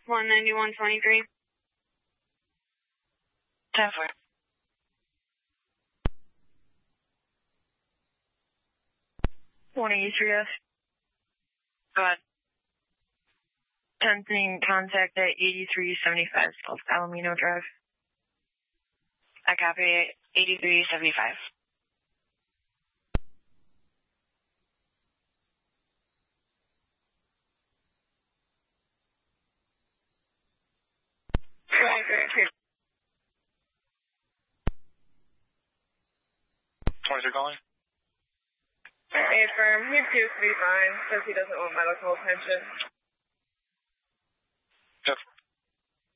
19123. 10-4. Yes. Go ahead. Sensing contact at 8375 South Palomino Drive. I copy 8375. Right. 23 calling? Affirm. He appears to be fine. Says he doesn't want medical attention.